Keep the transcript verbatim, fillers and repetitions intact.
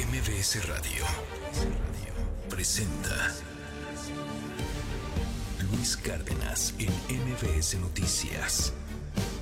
M B S Radio presenta Luis Cárdenas en M B S Noticias.